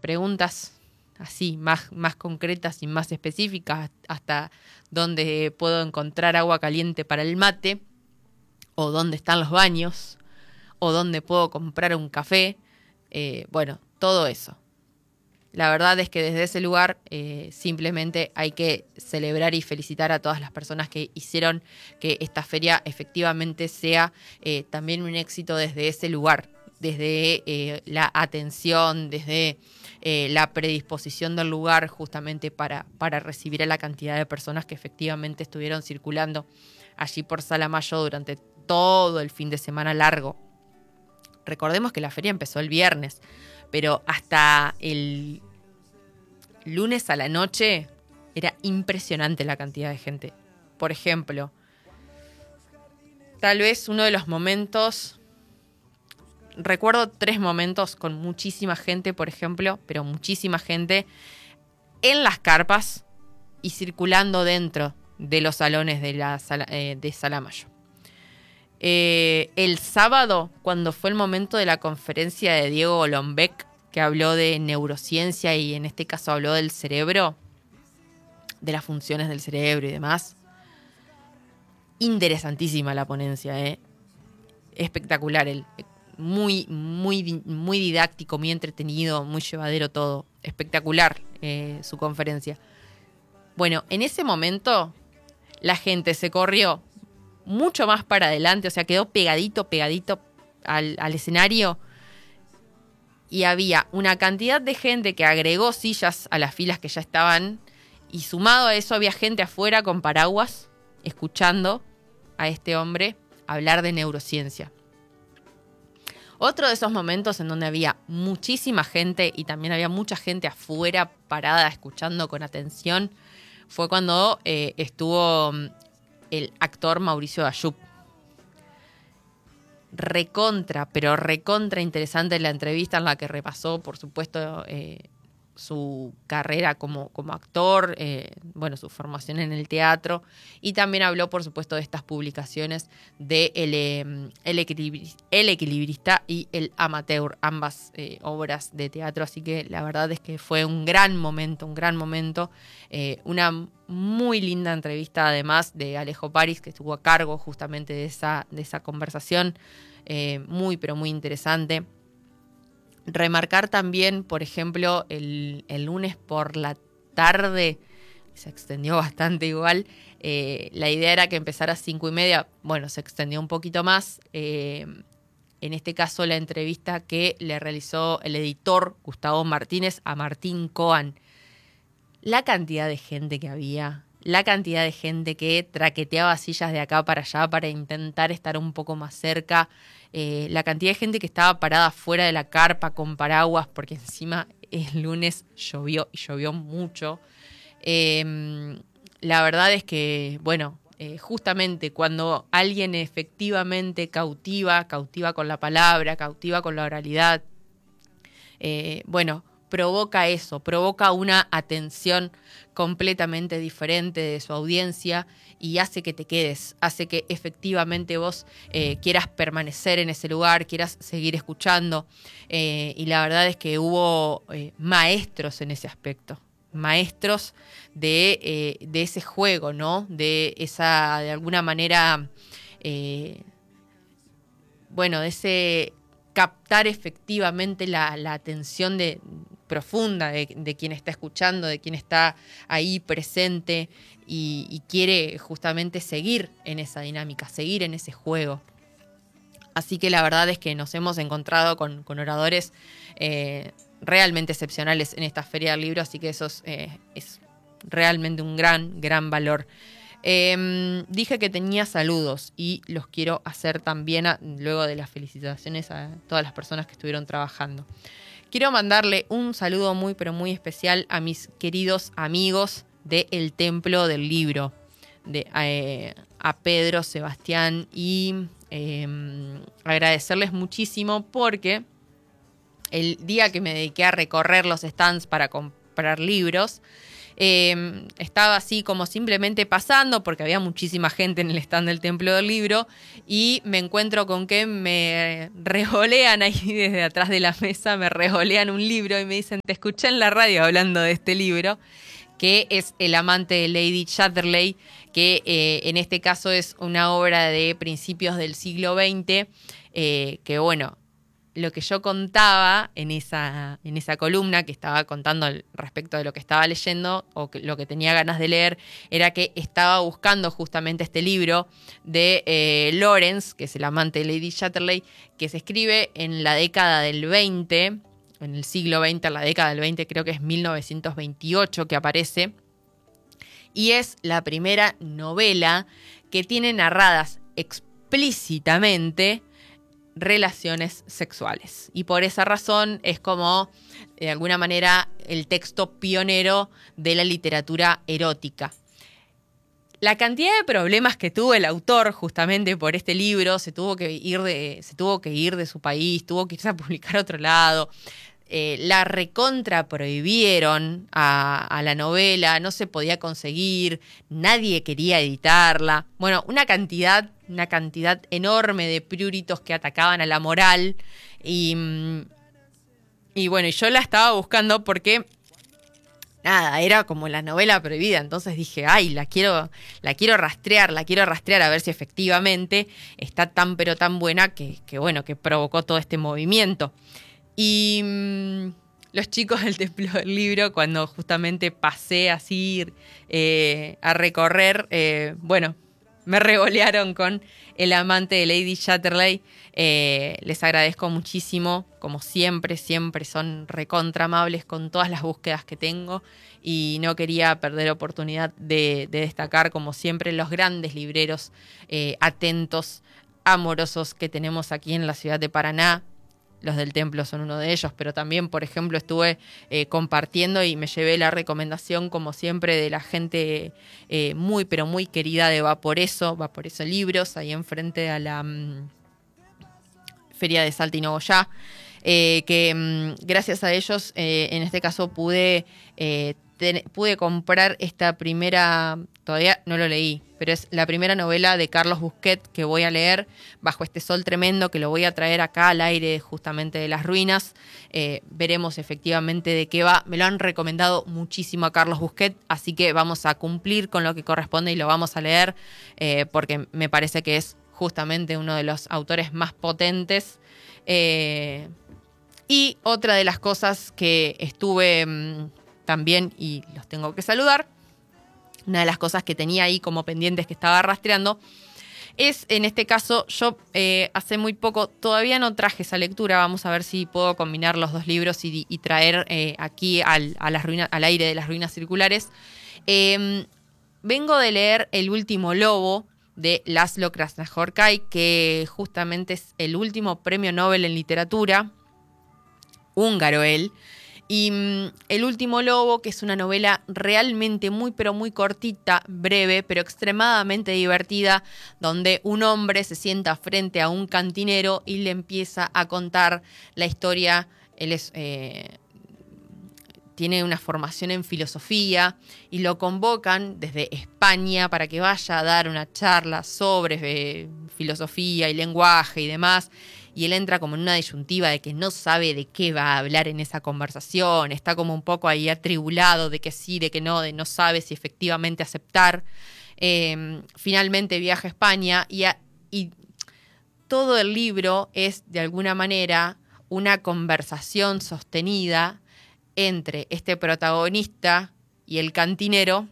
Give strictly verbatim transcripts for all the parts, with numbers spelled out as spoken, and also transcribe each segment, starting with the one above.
preguntas así, más, más concretas y más específicas, hasta dónde puedo encontrar agua caliente para el mate, o dónde están los baños, o dónde puedo comprar un café, eh, bueno, todo eso. La verdad es que desde ese lugar eh, simplemente hay que celebrar y felicitar a todas las personas que hicieron que esta feria efectivamente sea eh, también un éxito desde ese lugar, desde eh, la atención, desde eh, la predisposición del lugar justamente para, para recibir a la cantidad de personas que efectivamente estuvieron circulando allí por Sala Mayo durante todo el fin de semana largo. Recordemos que la feria empezó el viernes, pero hasta el lunes a la noche era impresionante la cantidad de gente. Por ejemplo, tal vez uno de los momentos, recuerdo tres momentos con muchísima gente, por ejemplo, pero muchísima gente en las carpas y circulando dentro de los salones de, la sala, eh, de Sala Mayo. Eh, el sábado, cuando fue el momento de la conferencia de Diego Golombek, que habló de neurociencia y en este caso habló del cerebro, de las funciones del cerebro y demás. Interesantísima la ponencia, ¿eh? Espectacular, el, muy, muy, muy didáctico, muy entretenido, muy llevadero todo. Espectacular eh, su conferencia. Bueno, en ese momento la gente se corrió mucho más para adelante, o sea, quedó pegadito, pegadito al, al escenario. Y había una cantidad de gente que agregó sillas a las filas que ya estaban. Y sumado a eso había gente afuera con paraguas, escuchando a este hombre hablar de neurociencia. Otro de esos momentos en donde había muchísima gente y también había mucha gente afuera parada escuchando con atención fue cuando eh, estuvo el actor Mauricio Dayup. Recontra, pero recontra interesante la entrevista en la que repasó, por supuesto, eh, su carrera como, como actor, eh, bueno, su formación en el teatro, y también habló, por supuesto, de estas publicaciones de El, eh, el, equilibrista, el Equilibrista y El Amateur, ambas eh, obras de teatro, así que la verdad es que fue un gran momento, un gran momento, eh, una muy linda entrevista además de Alejo Paris, que estuvo a cargo justamente de esa, de esa conversación, eh, muy pero muy interesante. Remarcar también, por ejemplo, el, el lunes por la tarde, se extendió bastante igual, eh, la idea era que empezara a cinco y media, bueno, se extendió un poquito más, eh, en este caso la entrevista que le realizó el editor Gustavo Martínez a Martín Coan. La cantidad de gente que había, la cantidad de gente que traqueteaba sillas de acá para allá para intentar estar un poco más cerca, eh, la cantidad de gente que estaba parada fuera de la carpa con paraguas, porque encima el lunes llovió y llovió mucho. Eh, la verdad es que, bueno, eh, justamente cuando alguien efectivamente cautiva, cautiva con la palabra, cautiva con la oralidad, eh, bueno, provoca eso, provoca una atención completamente diferente de su audiencia y hace que te quedes, hace que efectivamente vos eh, quieras permanecer en ese lugar, quieras seguir escuchando. Eh, y la verdad es que hubo eh, maestros en ese aspecto, maestros de, eh, de ese juego, ¿no? De esa, de alguna manera, eh, bueno, de ese captar efectivamente la, la atención de, profunda de, de quien está escuchando, de quien está ahí presente y, y quiere justamente seguir en esa dinámica, seguir en ese juego. Así que la verdad es que nos hemos encontrado con, con oradores eh, realmente excepcionales en esta Feria del Libro, así que eso es, eh, es realmente un gran, gran valor. Eh, dije que tenía saludos y los quiero hacer también a, luego de las felicitaciones a todas las personas que estuvieron trabajando. Quiero mandarle un saludo muy pero muy especial a mis queridos amigos de El Templo del Libro, de, eh, a Pedro, Sebastián y eh, agradecerles muchísimo porque el día que me dediqué a recorrer los stands para comprar libros, Eh, estaba así como simplemente pasando porque había muchísima gente en el stand del Templo del Libro y me encuentro con que me revolean ahí desde atrás de la mesa, me revolean un libro y me dicen, te escuché en la radio hablando de este libro, que es El amante de Lady Chatterley, que eh, en este caso es una obra de principios del siglo veinte, eh, que bueno, lo que yo contaba en esa, en esa columna que estaba contando respecto de lo que estaba leyendo o que, lo que tenía ganas de leer, era que estaba buscando justamente este libro de eh, Lawrence, que es el amante de Lady Chatterley, que se escribe en la década del veinte, en el siglo veinte, en la década del veinte, creo que es mil novecientos veintiocho que aparece, y es la primera novela que tiene narradas explícitamente relaciones sexuales. Y por esa razón es como, de alguna manera, el texto pionero de la literatura erótica. La cantidad de problemas que tuvo el autor justamente por este libro, se tuvo que ir de, se tuvo que ir de su país, tuvo que irse a publicar a otro lado. Eh, la recontra prohibieron a, a la novela, no se podía conseguir, nadie quería editarla. Bueno, una cantidad, una cantidad enorme de pruritos que atacaban a la moral. Y, y bueno, yo la estaba buscando porque, nada, era como la novela prohibida. Entonces dije, ay, la quiero, la quiero rastrear, la quiero rastrear a ver si efectivamente está tan pero tan buena que, que bueno, que provocó todo este movimiento. Y mmm, los chicos del Templo del Libro, cuando justamente pasé así eh, a recorrer, eh, bueno, me revolearon con El amante de Lady Chatterley. Eh, les agradezco muchísimo, como siempre, siempre son recontra amables con todas las búsquedas que tengo y no quería perder oportunidad de, de destacar, como siempre, los grandes libreros eh, atentos, amorosos que tenemos aquí en la ciudad de Paraná. Los del Templo son uno de ellos, pero también, por ejemplo, estuve eh, compartiendo y me llevé la recomendación, como siempre, de la gente eh, muy, pero muy querida de Vaporeso, Vaporeso Libros, ahí enfrente a la um, Feria de Salta y Nogoyá, eh, que um, gracias a ellos, eh, en este caso, pude, eh, ten, pude comprar esta primera, todavía no lo leí, pero es la primera novela de Carlos Busquet que voy a leer, Bajo este sol tremendo, que lo voy a traer acá al aire justamente de Las Ruinas. Eh, veremos efectivamente de qué va. Me lo han recomendado muchísimo a Carlos Busquet, así que vamos a cumplir con lo que corresponde y lo vamos a leer, eh, porque me parece que es justamente uno de los autores más potentes. Eh, y otra de las cosas que estuve mmm, también, y los tengo que saludar, una de las cosas que tenía ahí como pendientes que estaba rastreando, es, en este caso, yo eh, hace muy poco, todavía no traje esa lectura, vamos a ver si puedo combinar los dos libros y, y traer eh, aquí al, a las ruinas, al aire de Las Ruinas Circulares. Eh, vengo de leer El último lobo, de Laszlo Krasznahorkai, que justamente es el último premio Nobel en literatura, húngaro él. Y um, El último lobo, que es una novela realmente muy pero muy cortita, breve, pero extremadamente divertida, donde un hombre se sienta frente a un cantinero y le empieza a contar la historia. Él es, eh, tiene una formación en filosofía y lo convocan desde España para que vaya a dar una charla sobre eh, filosofía y lenguaje y demás. Y él entra como en una disyuntiva de que no sabe de qué va a hablar en esa conversación, está como un poco ahí atribulado de que sí, de que no, de no sabe si efectivamente aceptar. Eh, finalmente viaja a España y, a, y todo el libro es de alguna manera una conversación sostenida entre este protagonista y el cantinero,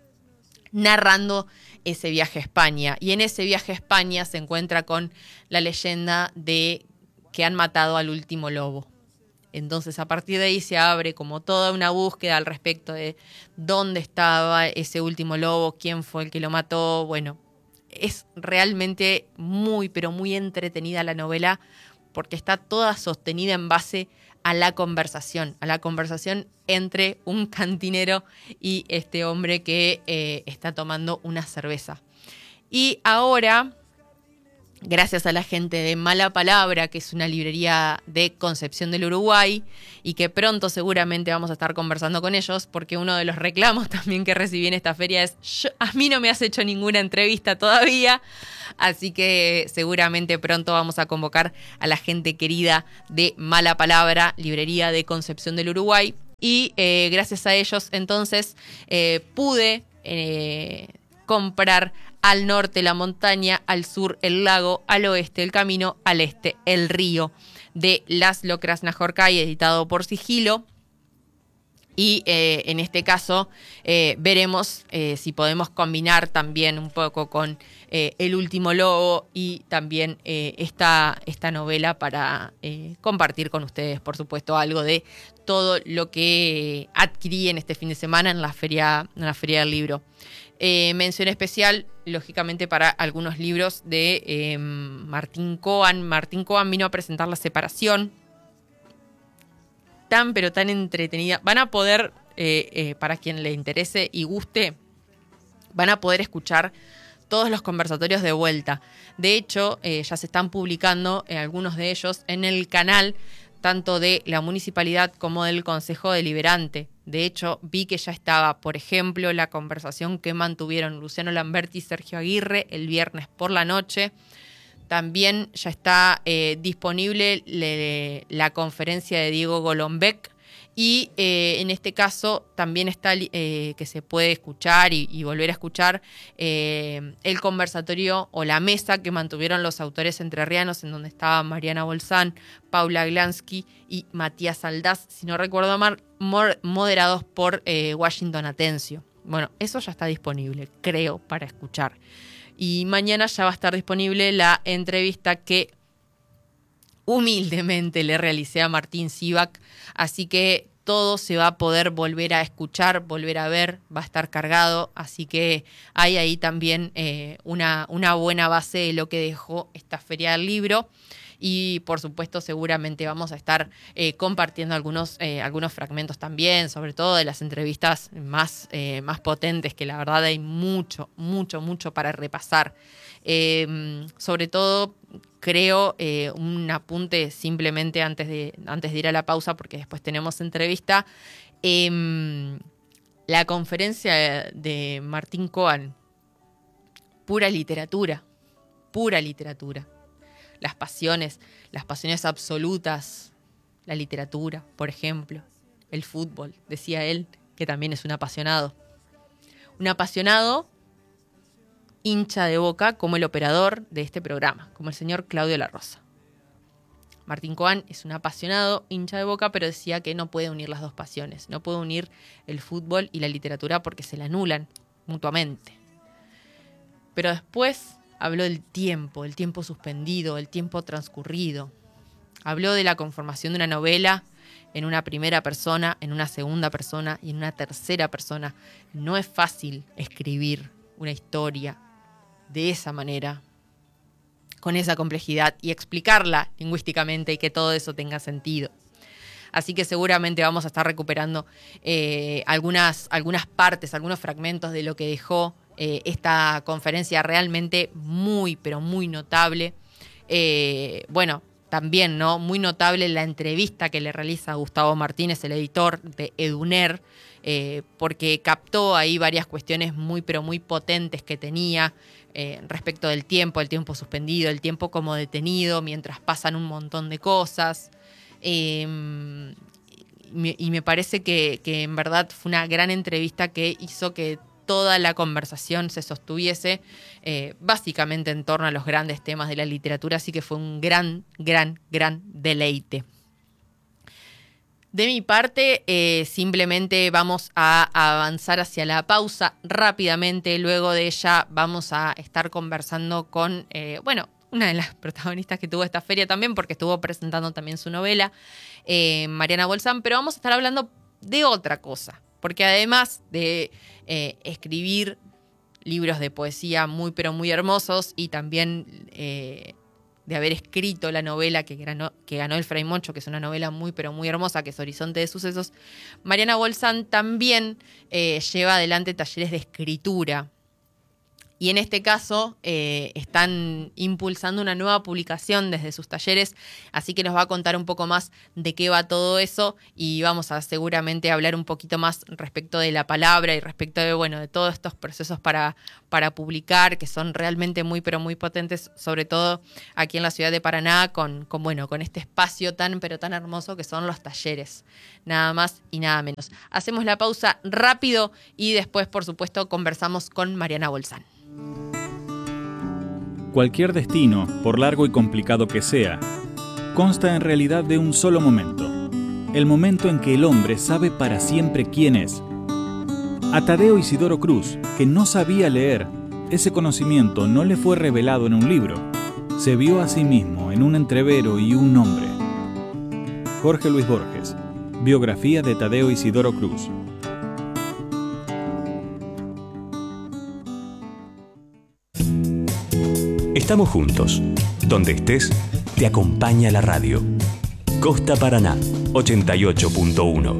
narrando ese viaje a España. Y en ese viaje a España se encuentra con la leyenda de que han matado al último lobo. Entonces, a partir de ahí se abre como toda una búsqueda al respecto de dónde estaba ese último lobo, quién fue el que lo mató. Bueno, es realmente muy, pero muy entretenida la novela porque está toda sostenida en base a la conversación, a la conversación entre un cantinero y este hombre que eh, está tomando una cerveza. Y ahora gracias a la gente de Mala Palabra, que es una librería de Concepción del Uruguay, y que pronto seguramente vamos a estar conversando con ellos, porque uno de los reclamos también que recibí en esta feria es, yo, a mí no me has hecho ninguna entrevista todavía, así que seguramente pronto vamos a convocar a la gente querida de Mala Palabra, librería de Concepción del Uruguay, y eh, gracias a ellos entonces eh, pude eh, comprar al norte la montaña, al sur el lago, al oeste el camino, al este el río, de Laszlo Krasznahorkai, editado por Sigilo. Y eh, en este caso eh, veremos eh, si podemos combinar también un poco con eh, El último lobo y también eh, esta, esta novela para eh, compartir con ustedes, por supuesto, algo de todo lo que adquirí en este fin de semana en la feria, en la feria del libro. Eh, mención especial, lógicamente, para algunos libros de eh, Martín Coan. Martín Coan vino a presentar La separación. Tan, pero tan entretenida. Van a poder, eh, eh, para quien le interese y guste, van a poder escuchar todos los conversatorios de vuelta. De hecho, eh, ya se están publicando eh, algunos de ellos en el canal tanto de la municipalidad como del Consejo Deliberante. De hecho, vi que ya estaba, por ejemplo, la conversación que mantuvieron Luciano Lamberti y Sergio Aguirre el viernes por la noche. También ya está eh, disponible le, la conferencia de Diego Golombek y eh, en este caso también está eh, que se puede escuchar y, y volver a escuchar eh, el conversatorio o la mesa que mantuvieron los autores entrerrianos, en donde estaban Mariana Bolzán, Paula Glansky y Matías Aldaz, si no recuerdo mal, moderados por eh, Washington Atencio. Bueno, eso ya está disponible, creo, para escuchar. Y mañana ya va a estar disponible la entrevista que humildemente le realicé a Martín Sivak, así que todo se va a poder volver a escuchar, volver a ver, va a estar cargado, así que hay ahí también eh, una, una buena base de lo que dejó esta feria del libro. Y por supuesto seguramente vamos a estar eh, compartiendo algunos, eh, algunos fragmentos también, sobre todo de las entrevistas más, eh, más potentes, que la verdad hay mucho, mucho, mucho para repasar. Eh, sobre todo creo eh, un apunte simplemente antes de, antes de ir a la pausa, porque después tenemos entrevista. Eh, la conferencia de Martín Coan, pura literatura, pura literatura. Las pasiones, las pasiones absolutas, la literatura, por ejemplo, el fútbol, decía él, que también es un apasionado. Un apasionado hincha de Boca como el operador de este programa, como el señor Claudio La Rosa. Martín Coan es un apasionado hincha de Boca, pero decía que no puede unir las dos pasiones, no puede unir el fútbol y la literatura porque se la anulan mutuamente. Pero después habló del tiempo, el tiempo suspendido, el tiempo transcurrido. Habló de la conformación de una novela en una primera persona, en una segunda persona y en una tercera persona. No es fácil escribir una historia de esa manera, con esa complejidad, y explicarla lingüísticamente y que todo eso tenga sentido. Así que seguramente vamos a estar recuperando eh, algunas, algunas partes, algunos fragmentos de lo que dejó Eh, esta conferencia realmente muy, pero muy notable. Eh, bueno, también, ¿no? Muy notable la entrevista que le realiza Gustavo Martínez, el editor de Eduner, eh, porque captó ahí varias cuestiones muy, pero muy potentes que tenía eh, respecto del tiempo, el tiempo suspendido, el tiempo como detenido mientras pasan un montón de cosas. Eh, y me parece que, que en verdad fue una gran entrevista que hizo que toda la conversación se sostuviese eh, básicamente en torno a los grandes temas de la literatura, así que fue un gran, gran, gran deleite. De mi parte, eh, simplemente vamos a avanzar hacia la pausa rápidamente. Luego de ella vamos a estar conversando con, eh, bueno, una de las protagonistas que tuvo esta feria también, porque estuvo presentando también su novela, eh, Mariana Bolzán, pero vamos a estar hablando de otra cosa. Porque además de eh, escribir libros de poesía muy, pero muy hermosos, y también eh, de haber escrito la novela que ganó, que ganó el Fray Moncho, que es una novela muy, pero muy hermosa, que es Horizonte de Sucesos, Mariana Bolzán también eh, lleva adelante talleres de escritura. Y en este caso eh, están impulsando una nueva publicación desde sus talleres, así que nos va a contar un poco más de qué va todo eso y vamos a seguramente hablar un poquito más respecto de la palabra y respecto de, bueno, de todos estos procesos para, para publicar, que son realmente muy, pero muy potentes, sobre todo aquí en la ciudad de Paraná, con, con, bueno, con este espacio tan, pero tan hermoso que son los talleres. Nada más y nada menos. Hacemos la pausa rápido y después, por supuesto, conversamos con Mariana Bolzán. Cualquier destino, por largo y complicado que sea, consta en realidad de un solo momento, el momento en que el hombre sabe para siempre quién es. A Tadeo Isidoro Cruz, que no sabía leer, ese conocimiento no le fue revelado en un libro, se vio a sí mismo en un entrevero y un nombre. Jorge Luis Borges, biografía de Tadeo Isidoro Cruz. Estamos juntos. Donde estés, te acompaña la radio. Costa Paraná, ochenta y ocho punto uno.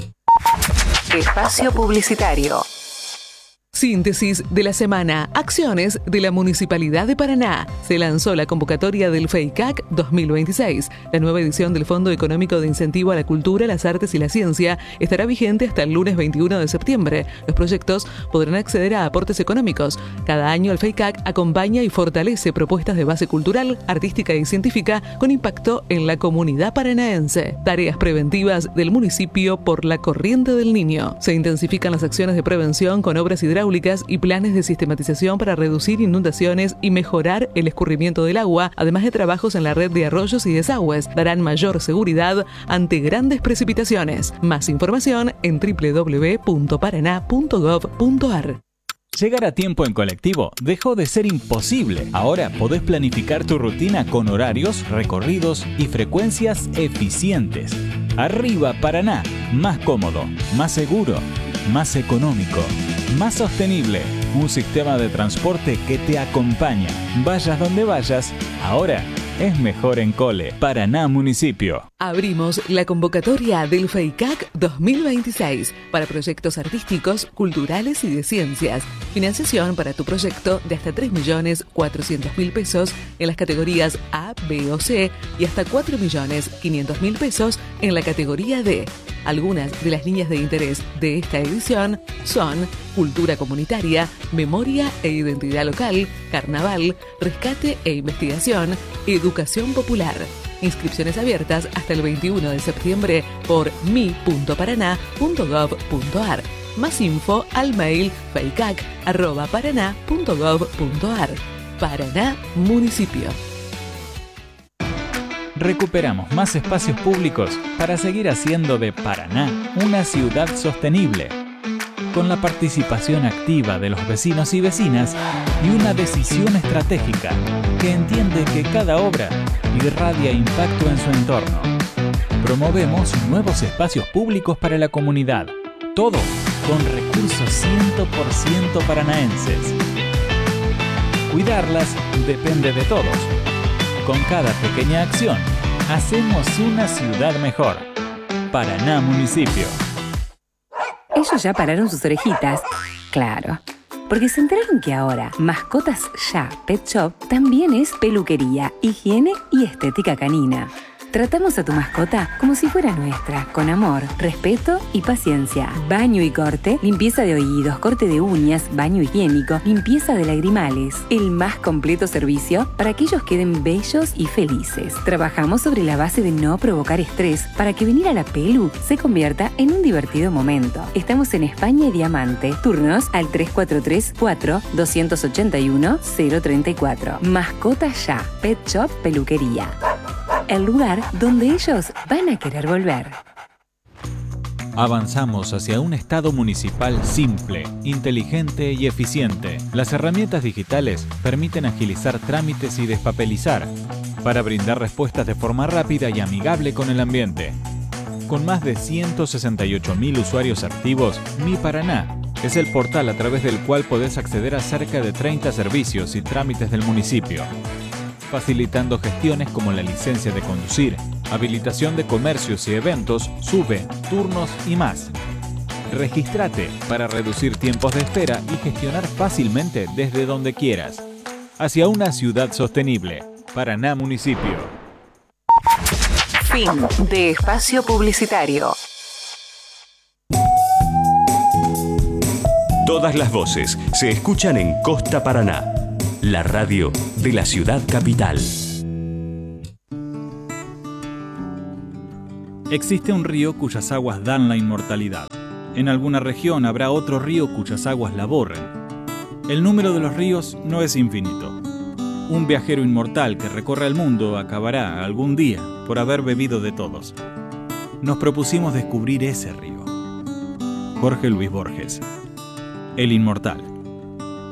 Espacio publicitario. Síntesis de la semana. Acciones de la Municipalidad de Paraná. Se lanzó la convocatoria del FEICAC dos mil veintiséis. La nueva edición del Fondo Económico de Incentivo a la Cultura, las Artes y la Ciencia estará vigente hasta el lunes veintiuno de septiembre. Los proyectos podrán acceder a aportes económicos. Cada año el FEICAC acompaña y fortalece propuestas de base cultural, artística y científica con impacto en la comunidad paranaense. Tareas preventivas del municipio por la corriente del Niño. Se intensifican las acciones de prevención con obras hidráulicas y planes de sistematización para reducir inundaciones y mejorar el escurrimiento del agua, además de trabajos en la red de arroyos y desagües. Darán mayor seguridad ante grandes precipitaciones. Más información en doble u doble u doble u punto paraná punto gov punto ar. Llegar a tiempo en colectivo dejó de ser imposible. Ahora podés planificar tu rutina con horarios, recorridos y frecuencias eficientes. Arriba Paraná, más cómodo, más seguro, más económico, más sostenible. Un sistema de transporte que te acompaña. Vayas donde vayas, ahora es mejor en Cole. Paraná Municipio. Abrimos la convocatoria del FEICAC dos mil veintiséis para proyectos artísticos, culturales y de ciencias. Financiación para tu proyecto de hasta tres millones cuatrocientos mil pesos en las categorías A, B o C y hasta cuatro millones quinientos mil pesos en la categoría D. Algunas de las líneas de interés de esta edición son cultura comunitaria, memoria e identidad local, carnaval, rescate e investigación, educación popular. Inscripciones abiertas hasta el veintiuno de septiembre por mi punto paraná punto gov punto ar. Más info al mail feicac arroba paraná punto gov punto ar. Paraná Municipio. Recuperamos más espacios públicos para seguir haciendo de Paraná una ciudad sostenible, con la participación activa de los vecinos y vecinas y una decisión estratégica que entiende que cada obra irradia impacto en su entorno. Promovemos nuevos espacios públicos para la comunidad, todo con recursos cien por ciento paranaenses. Cuidarlas depende de todos. Con cada pequeña acción, hacemos una ciudad mejor. Paraná Municipio. Ellos ya pararon sus orejitas. Claro. Porque se enteraron que ahora Mascotas Ya Pet Shop también es peluquería, higiene y estética canina. Tratamos a tu mascota como si fuera nuestra, con amor, respeto y paciencia. Baño y corte, limpieza de oídos, corte de uñas, baño higiénico, limpieza de lagrimales. El más completo servicio para que ellos queden bellos y felices. Trabajamos sobre la base de no provocar estrés para que venir a la pelu se convierta en un divertido momento. Estamos en España y Diamante. Turnos al tres cuatro tres, cuatro, dos ocho uno, cero tres cuatro. Mascotas Ya Pet Shop Peluquería. El lugar donde ellos van a querer volver. Avanzamos hacia un Estado municipal simple, inteligente y eficiente. Las herramientas digitales permiten agilizar trámites y despapelizar para brindar respuestas de forma rápida y amigable con el ambiente. Con más de ciento sesenta y ocho mil usuarios activos, Mi Paraná es el portal a través del cual podés acceder a cerca de treinta servicios y trámites del municipio, facilitando gestiones como la licencia de conducir, habilitación de comercios y eventos, SUBE, turnos y más. Regístrate para reducir tiempos de espera y gestionar fácilmente desde donde quieras. Hacia una ciudad sostenible. Paraná Municipio. Fin de espacio publicitario. Todas las voces se escuchan en Costa Paraná, la radio de la ciudad capital. Existe un río cuyas aguas dan la inmortalidad. En alguna región habrá otro río cuyas aguas la borren. El número de los ríos no es infinito. Un viajero inmortal que recorre el mundo acabará algún día por haber bebido de todos. Nos propusimos descubrir ese río. Jorge Luis Borges, el inmortal.